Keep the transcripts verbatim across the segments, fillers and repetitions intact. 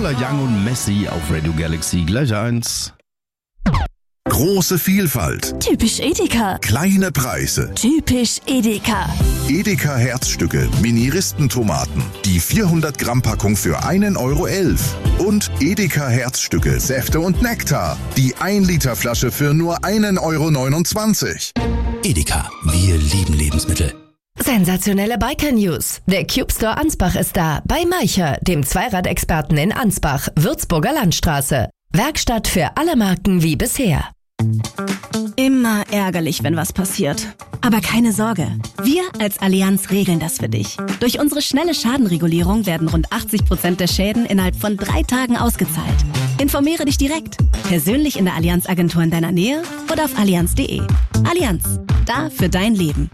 Paula Young und Messi auf Radio Galaxy gleich eins. Große Vielfalt. Typisch Edeka. Kleine Preise. Typisch Edeka. Edeka Herzstücke, Mini-Ristentomaten. Die vierhundert Gramm Packung für einen Euro elf. Und Edeka Herzstücke, Säfte und Nektar. Die ein Liter Flasche für nur einen Euro neunundzwanzig. Edeka, wir lieben Lebensmittel. Sensationelle Biker-News. Der Cube Store Ansbach ist da. Bei Maicher, dem Zweiradexperten in Ansbach, Würzburger Landstraße. Werkstatt für alle Marken wie bisher. Immer ärgerlich, wenn was passiert. Aber keine Sorge. Wir als Allianz regeln das für dich. Durch unsere schnelle Schadenregulierung werden rund achtzig Prozent der Schäden innerhalb von drei Tagen ausgezahlt. Informiere dich direkt. Persönlich in der Allianz-Agentur in deiner Nähe oder auf allianz punkt de. Allianz. Da für dein Leben.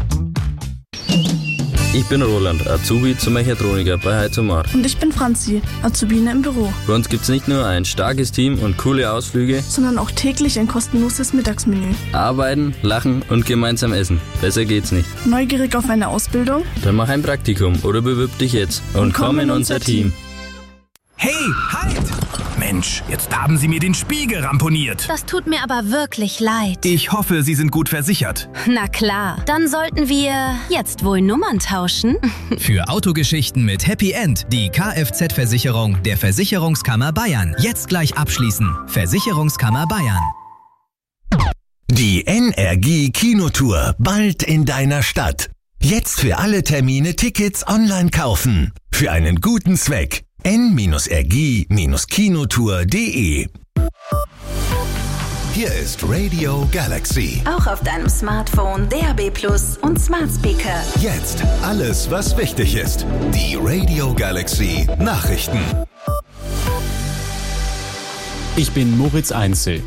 Ich bin Roland, Azubi zum Mechatroniker bei Heizomar. Und ich bin Franzi, Azubine im Büro. Bei uns gibt's nicht nur ein starkes Team und coole Ausflüge, sondern auch täglich ein kostenloses Mittagsmenü. Arbeiten, lachen und gemeinsam essen. Besser geht's nicht. Neugierig auf eine Ausbildung? Dann mach ein Praktikum oder bewirb dich jetzt und, und komm in unser Team. Hey, halt! Mensch, jetzt haben Sie mir den Spiegel ramponiert. Das tut mir aber wirklich leid. Ich hoffe, Sie sind gut versichert. Na klar, dann sollten wir jetzt wohl Nummern tauschen. Für Autogeschichten mit Happy End die Kfz-Versicherung der Versicherungskammer Bayern. Jetzt gleich abschließen. Versicherungskammer Bayern. Die N R G Kinotour bald in deiner Stadt. Jetzt für alle Termine Tickets online kaufen. Für einen guten Zweck. n r g kinotour punkt de. Hier ist Radio Galaxy. Auch auf deinem Smartphone, D A B Plus und Smart Speaker. Jetzt alles, was wichtig ist. Die Radio Galaxy Nachrichten. Ich bin Moritz Einzel.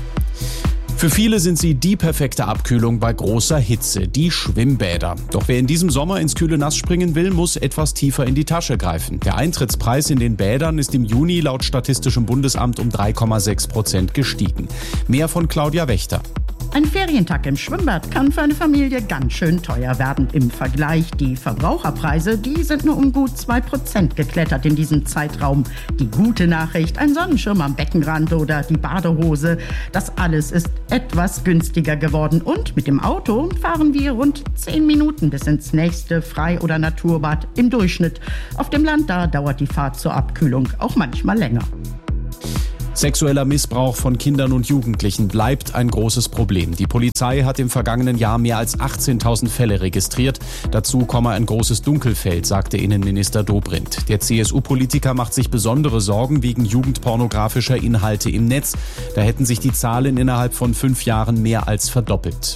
Für viele sind sie die perfekte Abkühlung bei großer Hitze, die Schwimmbäder. Doch wer in diesem Sommer ins kühle Nass springen will, muss etwas tiefer in die Tasche greifen. Der Eintrittspreis in den Bädern ist im Juni laut Statistischem Bundesamt um drei Komma sechs Prozent gestiegen. Mehr von Claudia Wächter. Ein Ferientag im Schwimmbad kann für eine Familie ganz schön teuer werden. Im Vergleich die Verbraucherpreise, die sind nur um gut zwei Prozent geklettert in diesem Zeitraum. Die gute Nachricht, ein Sonnenschirm am Beckenrand oder die Badehose, das alles ist etwas günstiger geworden. Und mit dem Auto fahren wir rund zehn Minuten bis ins nächste Frei- oder Naturbad im Durchschnitt. Auf dem Land, da dauert die Fahrt zur Abkühlung auch manchmal länger. Sexueller Missbrauch von Kindern und Jugendlichen bleibt ein großes Problem. Die Polizei hat im vergangenen Jahr mehr als achtzehntausend Fälle registriert. Dazu komme ein großes Dunkelfeld, sagte Innenminister Dobrindt. Der C S U-Politiker macht sich besondere Sorgen wegen jugendpornografischer Inhalte im Netz. Da hätten sich die Zahlen innerhalb von fünf Jahren mehr als verdoppelt.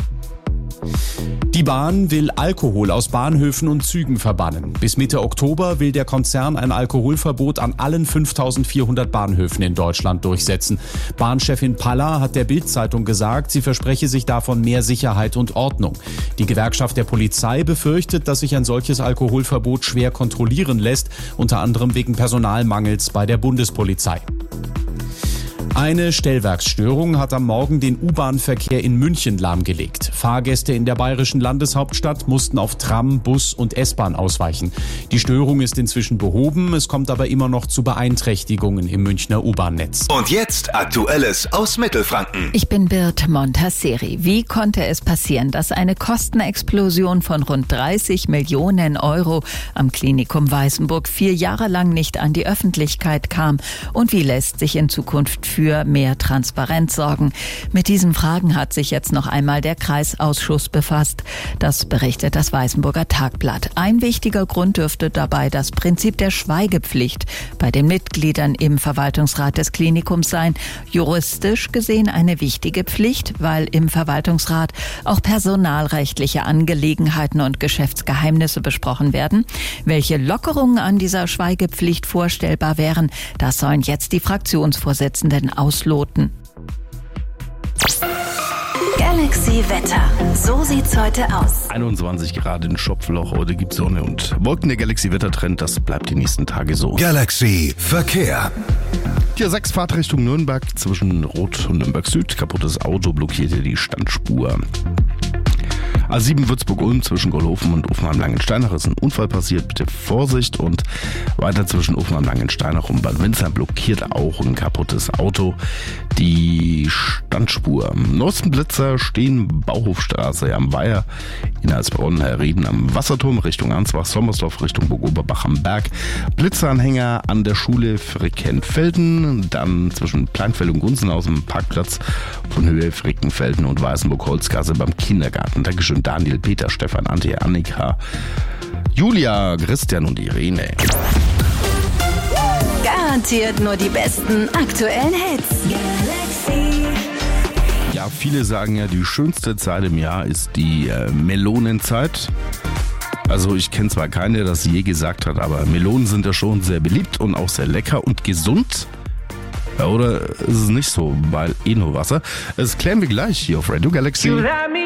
Die Bahn will Alkohol aus Bahnhöfen und Zügen verbannen. Bis Mitte Oktober will der Konzern ein Alkoholverbot an allen fünftausendvierhundert Bahnhöfen in Deutschland durchsetzen. Bahnchefin Palla hat der Bild-Zeitung gesagt, sie verspreche sich davon mehr Sicherheit und Ordnung. Die Gewerkschaft der Polizei befürchtet, dass sich ein solches Alkoholverbot schwer kontrollieren lässt, unter anderem wegen Personalmangels bei der Bundespolizei. Eine Stellwerksstörung hat am Morgen den U-Bahn-Verkehr in München lahmgelegt. Fahrgäste in der bayerischen Landeshauptstadt mussten auf Tram, Bus und S-Bahn ausweichen. Die Störung ist inzwischen behoben, es kommt aber immer noch zu Beeinträchtigungen im Münchner U-Bahn-Netz. Und jetzt Aktuelles aus Mittelfranken. Ich bin Bird Montasseri. Wie konnte es passieren, dass eine Kostenexplosion von rund dreißig Millionen Euro am Klinikum Weißenburg vier Jahre lang nicht an die Öffentlichkeit kam? Und wie lässt sich in Zukunft für für mehr Transparenz sorgen? Mit diesen Fragen hat sich jetzt noch einmal der Kreisausschuss befasst. Das berichtet das Weißenburger Tagblatt. Ein wichtiger Grund dürfte dabei das Prinzip der Schweigepflicht bei den Mitgliedern im Verwaltungsrat des Klinikums sein. Juristisch gesehen eine wichtige Pflicht, weil im Verwaltungsrat auch personalrechtliche Angelegenheiten und Geschäftsgeheimnisse besprochen werden. Welche Lockerungen an dieser Schweigepflicht vorstellbar wären, das sollen jetzt die Fraktionsvorsitzenden ausloten. Galaxy Wetter. So sieht's heute aus. einundzwanzig Grad in Schopfloch, heute gibt Sonne und Wolken. Der Galaxy Wettertrend, das bleibt die nächsten Tage so. Galaxy Verkehr. Hier sechs Fahrtrichtung Nürnberg zwischen Rot und Nürnberg Süd. Kaputtes Auto blockiert hier die Standspur. A sieben Würzburg-Ulm zwischen Gohlhofen und Uffenheim-Langensteinach ist ein Unfall passiert. Bitte Vorsicht. Und weiter zwischen Uffenheim-Langensteinach und Bad Windsheim blockiert auch ein kaputtes Auto die Standspur. Am neuesten Blitzer stehen Bauhofstraße am Weiher, Inhaltsbronn, Herrieden am Wasserturm Richtung Ansbach, Sommersdorf Richtung Burg-Oberbach am Berg. Blitzeranhänger an der Schule Frickenfelden, dann zwischen Pleinfeld und Gunzenhaus am Parkplatz von Höhe Frickenfelden und Weißenburg-Holzgasse beim Kindergarten. Dankeschön Daniel, Peter, Stefan, Antje, Annika, Julia, Christian und Irene. Garantiert nur die besten aktuellen Hits. Galaxy. Ja, viele sagen ja, die schönste Zeit im Jahr ist die äh, Melonenzeit. Also ich kenne zwar keinen, der das je gesagt hat, aber Melonen sind ja schon sehr beliebt und auch sehr lecker und gesund. Ja, oder ist es nicht so, weil eh nur Wasser? Das klären wir gleich hier auf Radio Galaxy.